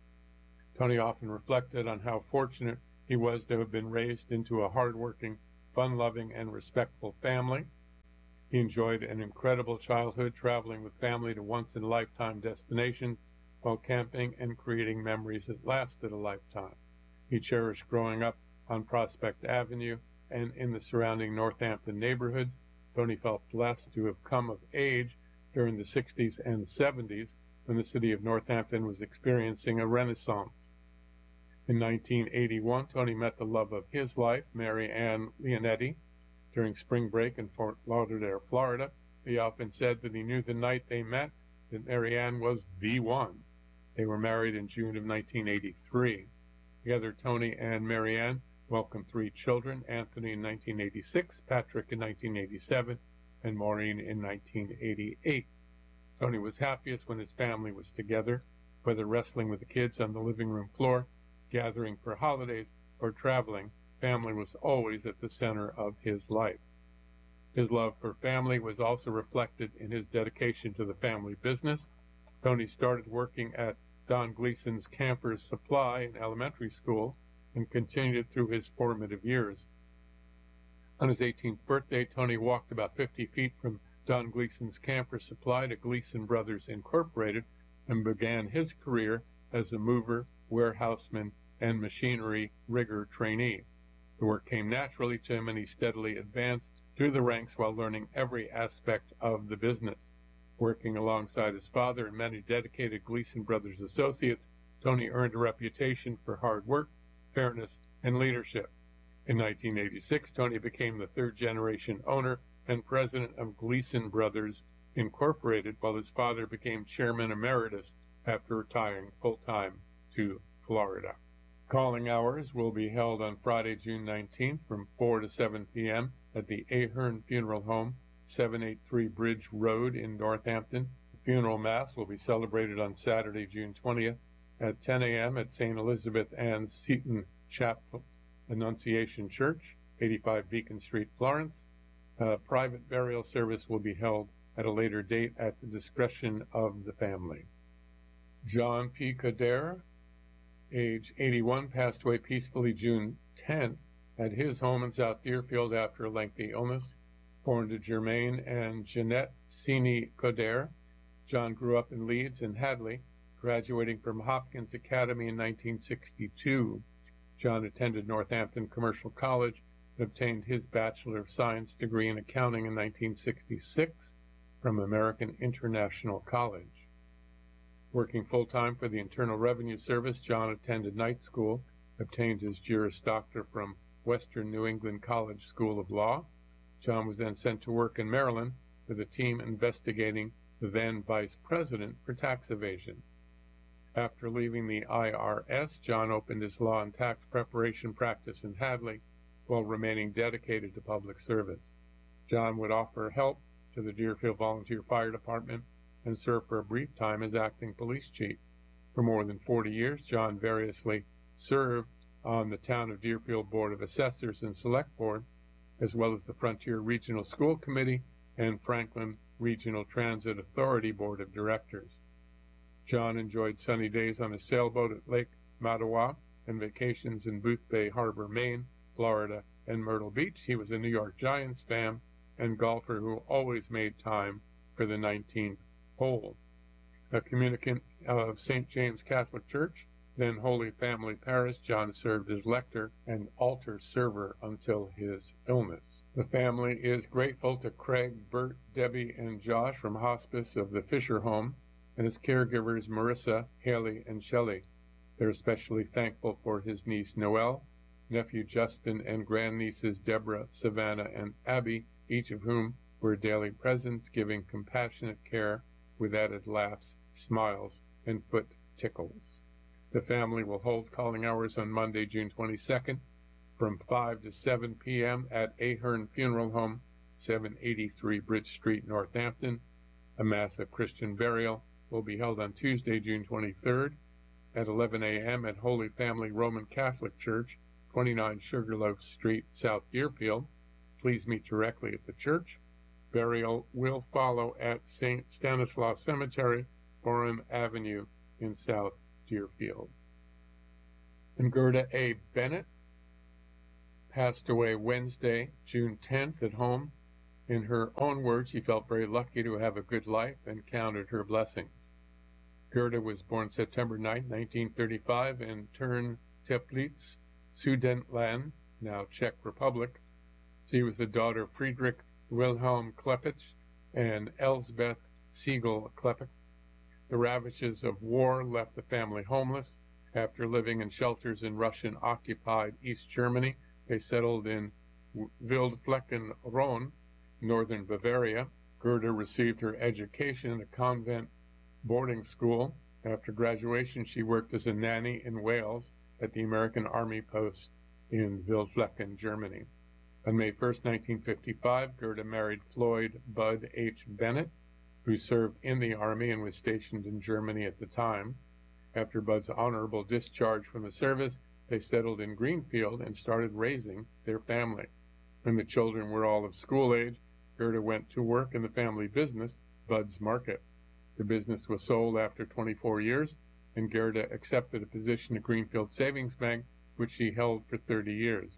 Tony often reflected on how fortunate he was to have been raised into a hardworking, fun-loving, and respectful family. He enjoyed an incredible childhood, traveling with family to once-in-a-lifetime destinations while camping and creating memories that lasted a lifetime. He cherished growing up on Prospect Avenue and in the surrounding Northampton neighborhoods. Tony felt blessed to have come of age during the sixties and seventies when the city of Northampton was experiencing a renaissance. In nineteen eighty-one, Tony met the love of his life, Mary Ann Leonetti, during spring break in Fort Lauderdale, Florida. He often said that he knew the night they met that Mary Ann was the one. They were married in June of nineteen eighty-three. Together, Tony and Mary Ann welcomed three children, Anthony in nineteen eighty-six, Patrick in nineteen eighty-seven, and Maureen in nineteen eighty-eight. Tony was happiest when his family was together, whether wrestling with the kids on the living room floor, gathering for holidays, or traveling. Family was always at the center of his life. His love for family was also reflected in his dedication to the family business. Tony started working at Don Gleason's Campers Supply in elementary school and continued through his formative years. On his eighteenth birthday, Tony walked about fifty feet from Don Gleason's Campers Supply to Gleason Brothers Incorporated and began his career as a mover, warehouseman, and machinery rigger trainee. The work came naturally to him, and he steadily advanced through the ranks while learning every aspect of the business. Working alongside his father and many dedicated Gleason Brothers associates, Tony earned a reputation for hard work, fairness, and leadership. In nineteen eighty-six, Tony became the third-generation owner and president of Gleason Brothers Incorporated, while his father became chairman emeritus after retiring full-time to Florida. Calling hours will be held on Friday, June nineteenth from four to seven p.m. at the Ahern Funeral Home, seven eighty-three Bridge Road in Northampton. The funeral mass will be celebrated on Saturday, June twentieth at ten a.m. at Saint Elizabeth Ann Seton Chapel Annunciation Church, eighty-five Beacon Street, Florence. A private burial service will be held at a later date at the discretion of the family. John P. Coderre, age eighty-one, passed away peacefully June tenth at his home in South Deerfield after a lengthy illness. Born to Germaine and Jeanette Sini Coderre, John grew up in Leeds and Hadley, graduating from Hopkins Academy in nineteen sixty-two. John attended Northampton Commercial College and obtained his Bachelor of Science degree in accounting in nineteen sixty-six from American International College. Working full-time for the Internal Revenue Service, John attended night school, obtained his Juris Doctor from Western New England College School of Law. John was then sent to work in Maryland with a team investigating the then Vice President for tax evasion. After leaving the I R S, John opened his law and tax preparation practice in Hadley while remaining dedicated to public service. John would offer help to the Deerfield Volunteer Fire Department and served for a brief time as acting police chief. For more than forty years, John variously served on the Town of Deerfield Board of Assessors and Select Board, as well as the Frontier Regional School Committee and Franklin Regional Transit Authority Board of Directors. John enjoyed sunny days on a sailboat at Lake Mattawa and vacations in Boothbay Harbor, Maine, Florida, and Myrtle Beach. He was a New York Giants fan and golfer who always made time for the nineteenth hole. A communicant of Saint James Catholic Church, then Holy Family Parish, John served as lector and altar server until his illness. The family is grateful to Craig, Bert, Debbie, and Josh from Hospice of the Fisher Home and his caregivers Marissa, Haley, and Shelley. They're especially thankful for his niece Noelle, nephew Justin, and grandnieces Deborah, Savannah, and Abby, each of whom were daily presents, giving compassionate care with added laughs, smiles, and foot tickles. The family will hold calling hours on Monday, June twenty-second, from five to seven p.m. at Ahern Funeral Home, seven eighty-three Bridge Street, Northampton. A Mass of Christian burial will be held on Tuesday, June twenty-third, at eleven a.m. at Holy Family Roman Catholic Church, twenty-nine Sugarloaf Street, South Deerfield. Please meet directly at the church. Burial will follow at Saint Stanislaus Cemetery, Borum Avenue in South Deerfield. And Gerda A. Bennett passed away Wednesday, June tenth, at home. In her own words, she felt very lucky to have a good life and counted her blessings. Gerda was born September ninth, nineteen thirty-five, in Tern Teplitz, Sudetenland, now Czech Republic. She was the daughter of Friedrich Wilhelm Klepich and Elsbeth Siegel Klepich. The ravages of war left the family homeless. After living in shelters in Russian-occupied East Germany, they settled in Wildflecken-Rhön, northern Bavaria. Gerda received her education in a convent boarding school. After graduation, she worked as a nanny in Wales at the American Army post in Wildflecken, Germany. On May first, nineteen fifty-five, Gerda married Floyd Bud H. Bennett, who served in the Army and was stationed in Germany at the time. After Bud's honorable discharge from the service, they settled in Greenfield and started raising their family. When the children were all of school age, Gerda went to work in the family business, Bud's Market. The business was sold after twenty-four years, and Gerda accepted a position at Greenfield Savings Bank, which she held for thirty years.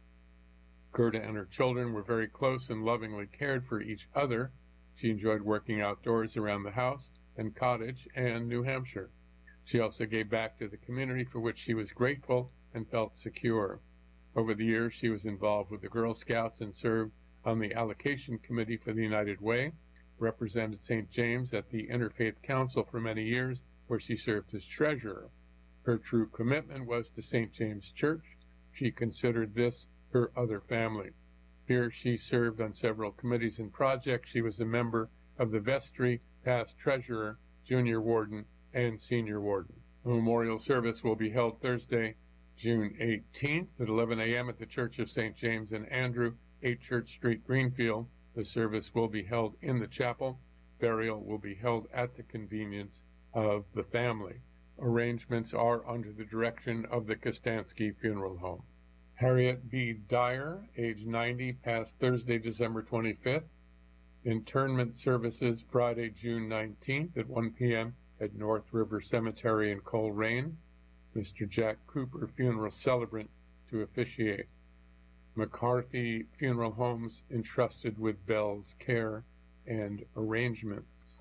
Gerda and her children were very close and lovingly cared for each other. She enjoyed working outdoors around the house and cottage and New Hampshire. She also gave back to the community, for which she was grateful and felt secure. Over the years, she was involved with the Girl Scouts and served on the Allocation Committee for the United Way, represented Saint James at the Interfaith Council for many years, where she served as treasurer. Her true commitment was to Saint James Church. She considered this her other family. Here she served on several committees and projects. She was a member of the vestry, past treasurer, junior warden, and senior warden. A memorial service will be held Thursday, June eighteenth at eleven a.m. at the Church of Saint James and Andrew, eight Church Street, Greenfield. The service will be held in the chapel. Burial will be held at the convenience of the family. Arrangements are under the direction of the Kostansky Funeral Home. Harriet B. Dyer, age ninety, passed Thursday, December twenty-fifth. Interment services Friday, June nineteenth at one p.m. at North River Cemetery in Coleraine. Mister Jack Cooper, funeral celebrant, to officiate. McCarthy Funeral Homes entrusted with Bell's care and arrangements.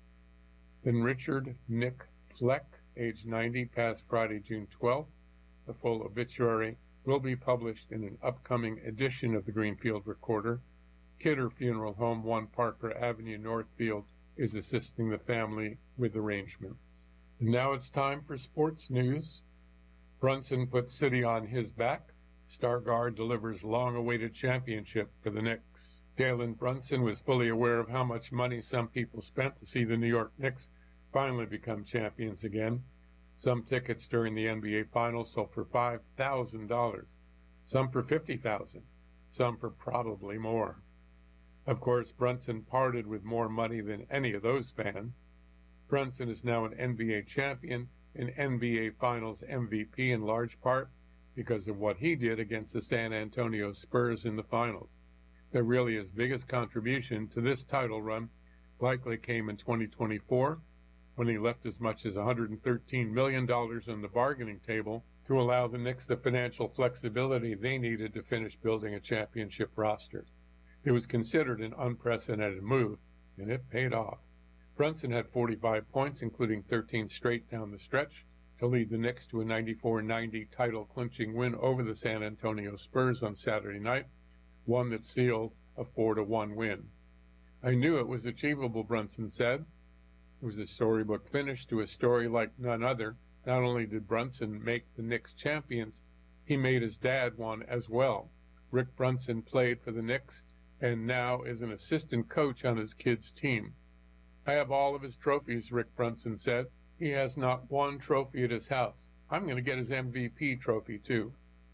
Then Richard Nick Fleck, age ninety, passed Friday, June twelfth. The full obituary will be published in an upcoming edition of the Greenfield Recorder. Kidder Funeral Home, one Parker Avenue, Northfield, is assisting the family with arrangements. And now it's time for sports news. Brunson puts City on his back. Stargard delivers long-awaited championship for the Knicks. Jalen Brunson was fully aware of how much money some people spent to see the New York Knicks finally become champions again. Some tickets during the N B A Finals sold for five thousand dollars, some for fifty thousand dollars, some for probably more. Of course, Brunson parted with more money than any of those fans. Brunson is now an N B A champion and N B A Finals M V P in large part because of what he did against the San Antonio Spurs in the finals. But really his biggest contribution to this title run likely came in twenty twenty-four, when he left as much as one hundred thirteen million dollars on the bargaining table to allow the Knicks the financial flexibility they needed to finish building a championship roster. It was considered an unprecedented move, and it paid off. Brunson had forty-five points, including thirteen straight down the stretch, to lead the Knicks to a ninety-four ninety title-clinching win over the San Antonio Spurs on Saturday night, one that sealed a four to one win. I knew it was achievable, Brunson said. It was a storybook finish to a story like none other. Not only did Brunson make the Knicks champions, he made his dad one as well. Rick Brunson played for the Knicks and now is an assistant coach on his kids' team. I have all of his trophies, Rick Brunson said. He has not one trophy at his house. I'm going to get his M V P trophy, too.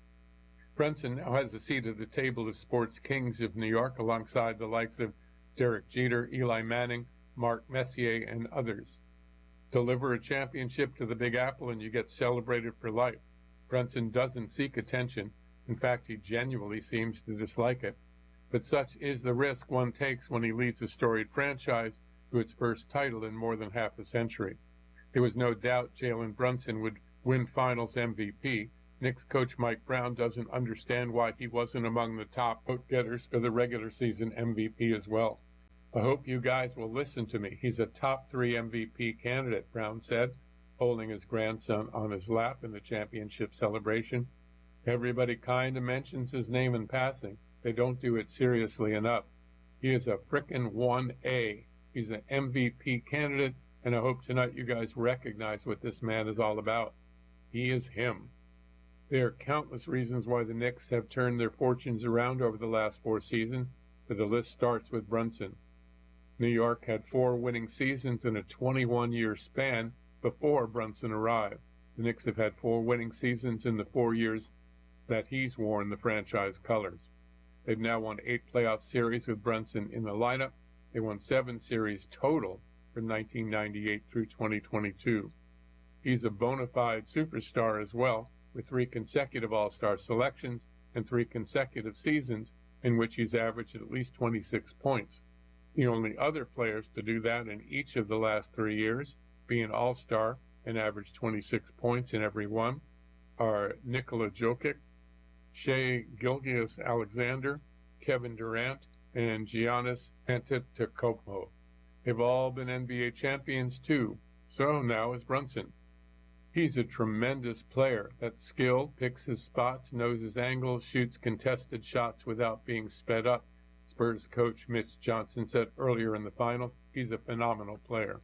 Brunson now has a seat at the table of sports kings of New York alongside the likes of Derek Jeter, Eli Manning, Mark Messier, and others. Deliver a championship to the Big Apple and you get celebrated for life. Brunson doesn't seek attention. In fact, he genuinely seems to dislike it. But such is the risk one takes when he leads a storied franchise to its first title in more than half a century. There was no doubt Jalen Brunson would win Finals M V P. Knicks coach Mike Brown doesn't understand why he wasn't among the top vote-getters for the regular season M V P as well. I hope you guys will listen to me. He's a top three M V P candidate, Brown said, holding his grandson on his lap in the championship celebration. Everybody kind of mentions his name in passing. They don't do it seriously enough. He is a frickin' one A. He's an M V P candidate, and I hope tonight you guys recognize what this man is all about. He is him. There are countless reasons why the Knicks have turned their fortunes around over the last four seasons, but the list starts with Brunson. New York had four winning seasons in a twenty-one-year span before Brunson arrived. The Knicks have had four winning seasons in the four years that he's worn the franchise colors. They've now won eight playoff series with Brunson in the lineup. They won seven series total from nineteen ninety-eight through twenty twenty-two. He's a bona fide superstar as well, with three consecutive All-Star selections and three consecutive seasons in which he's averaged at least twenty-six points. The only other players to do that in each of the last three years, be an All-Star and average twenty-six points in every one, are Nikola Jokic, Shai Gilgeous-Alexander, Kevin Durant, and Giannis Antetokounmpo. They've all been N B A champions too, so now is Brunson. He's a tremendous player that's skilled, picks his spots, knows his angles, shoots contested shots without being sped up. Spurs coach Mitch Johnson said earlier in the finals, he's a phenomenal player.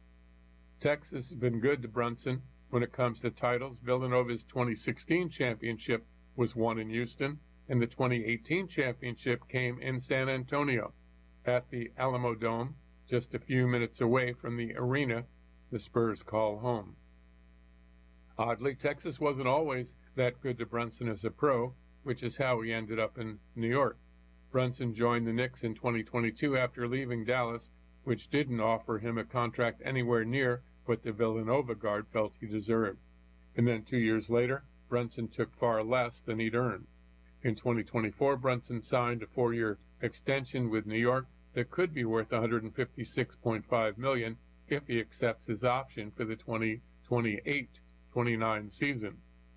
Texas has been good to Brunson when it comes to titles. Villanova's twenty sixteen championship was won in Houston, and the twenty eighteen championship came in San Antonio at the Alamo Dome, just a few minutes away from the arena the Spurs call home. Oddly, Texas wasn't always that good to Brunson as a pro, which is how he ended up in New York. Brunson joined the Knicks in twenty twenty-two after leaving Dallas, which didn't offer him a contract anywhere near what the Villanova guard felt he deserved. And then two years later, Brunson took far less than he'd earned. In twenty twenty-four, Brunson signed a four-year extension with New York that could be worth one hundred fifty-six point five million dollars if he accepts his option for the twenty twenty-eight twenty-nine season.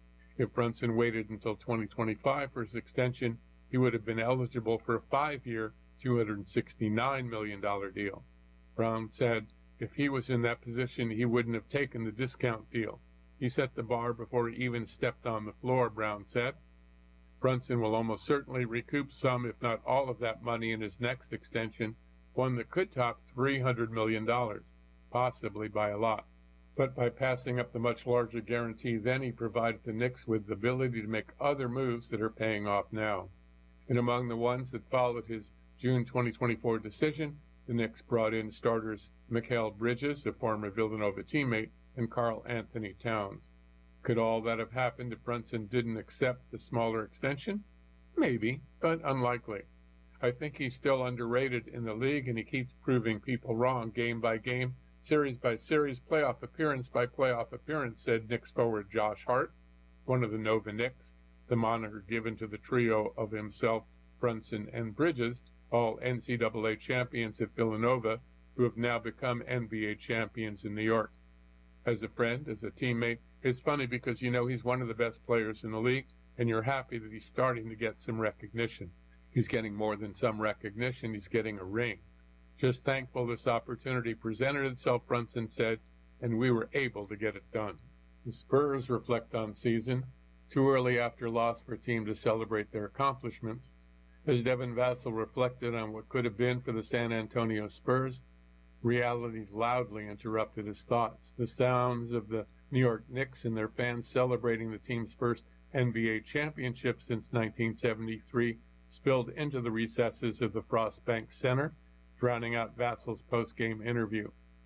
If Brunson waited until twenty twenty-five for his extension, he would have been eligible for a five-year, two hundred sixty-nine million dollars deal. Brown said if he was in that position, he wouldn't have taken the discount deal. He set the bar before he even stepped on the floor, Brown said. Brunson will almost certainly recoup some, if not all of that money in his next extension, one that could top three hundred million dollars, possibly by a lot. But by passing up the much larger guarantee then, he provided the Knicks with the ability to make other moves that are paying off now. And among the ones that followed his June twenty twenty-four decision, the Knicks brought in starters Mikal Bridges, a former Villanova teammate, and Karl Anthony Towns. Could all that have happened if Brunson didn't accept the smaller extension? Maybe, but unlikely. I think he's still underrated in the league, and he keeps proving people wrong game by game, series by series, playoff appearance by playoff appearance, said Knicks forward Josh Hart, one of the Nova Knicks, the moniker given to the trio of himself, Brunson, and Bridges, all N C double A champions at Villanova, who have now become N B A champions in New York. As a friend, as a teammate, it's funny because you know he's one of the best players in the league, and you're happy that he's starting to get some recognition. He's getting more than some recognition, he's getting a ring. Just thankful this opportunity presented itself, Brunson said, and we were able to get it done. The Spurs reflect on season, too early after loss for a team to celebrate their accomplishments. As Devin Vassell reflected on what could have been for the San Antonio Spurs, reality loudly interrupted his thoughts. The sounds of the New York Knicks and their fans celebrating the team's first N B A championship since nineteen seventy-three spilled into the recesses of the Frost Bank Center, drowning out Vassell's post-game interview.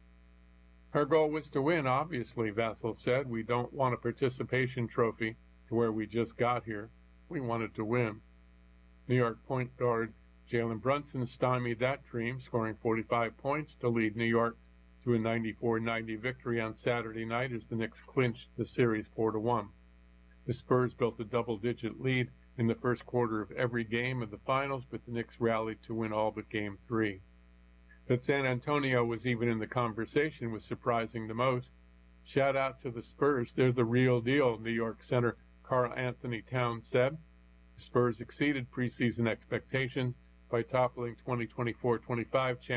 Our goal was to win, obviously, Vassell said. We don't want a participation trophy to where we just got here. We wanted to win. New York point guard Jalen Brunson stymied that dream, scoring forty-five points to lead New York to a ninety-four ninety victory on Saturday night as the Knicks clinched the series four to one. The Spurs built a double-digit lead in the first quarter of every game of the finals, but the Knicks rallied to win all but game three. That San Antonio was even in the conversation was surprising the most. Shout out to the Spurs. They're the real deal, New York center Karl Anthony Towns said. The Spurs exceeded preseason expectations by toppling twenty twenty-four twenty-five champions